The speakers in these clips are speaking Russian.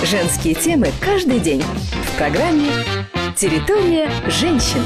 Женские темы каждый день в программе «Территория женщин».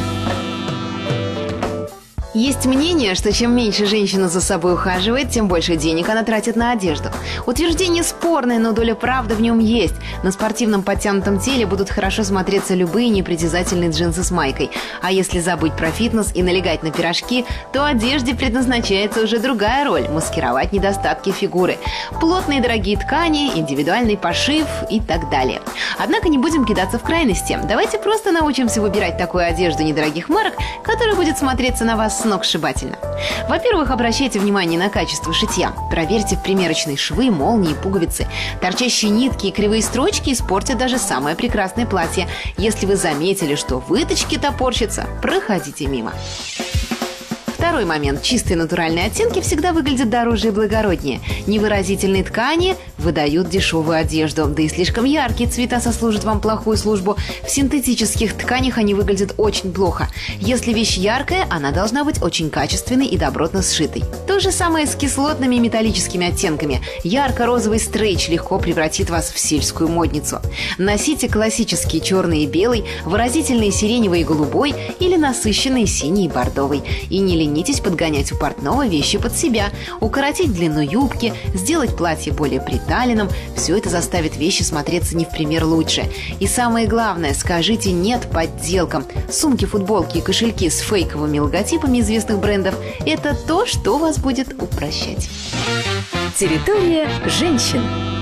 Есть мнение, что чем меньше женщина за собой ухаживает, тем больше денег она тратит на одежду. Утверждение спорное, но доля правды в нем есть. На спортивном подтянутом теле будут хорошо смотреться любые непритязательные джинсы с майкой. А если забыть про фитнес и налегать на пирожки, то одежде предназначается уже другая роль – маскировать недостатки фигуры. Плотные дорогие ткани, индивидуальный пошив и так далее. Однако не будем кидаться в крайности. Давайте просто научимся выбирать такую одежду недорогих марок, которая будет смотреться на вас сногсшибательно. Во-первых, обращайте внимание на качество шитья. Проверьте в примерочной швы, молнии, пуговицы. Торчащие нитки и кривые строчки испортят даже самое прекрасное платье. Если вы заметили, что выточки топорщатся, проходите мимо. Второй момент. Чистые натуральные оттенки всегда выглядят дороже и благороднее. Невыразительные ткани выдают дешевую одежду, да и слишком яркие цвета сослужат вам плохую службу. В синтетических тканях они выглядят очень плохо. Если вещь яркая, она должна быть очень качественной и добротно сшитой. То же самое с кислотными металлическими оттенками. Ярко-розовый стрейч легко превратит вас в сельскую модницу. Носите классические черный и белый, выразительные сиреневый и голубой или насыщенный синий и бордовый. И не ленитесь подгонять у портного вещи под себя, укоротить длину юбки, сделать платье более приталенным. Все это заставит вещи смотреться не в пример лучше. И самое главное, скажите «нет» подделкам. Сумки, футболки и кошельки с фейковыми логотипами известных брендов – это то, что вас будет упрощать. Территория женщин.